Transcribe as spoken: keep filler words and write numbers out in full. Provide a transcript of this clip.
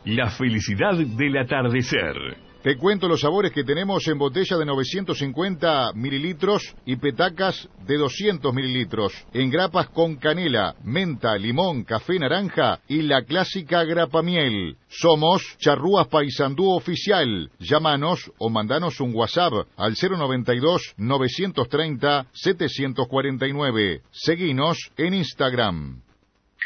La felicidad del atardecer. Te cuento los sabores que tenemos en botella de novecientos cincuenta mililitros y petacas de doscientos mililitros, en grapas con canela, menta, limón, café, naranja y la clásica grapa miel. Somos Charrúas Paysandú Oficial. Llámanos o mandanos un WhatsApp al cero noventa y dos, novecientos treinta, setecientos cuarenta y nueve. Seguinos en Instagram.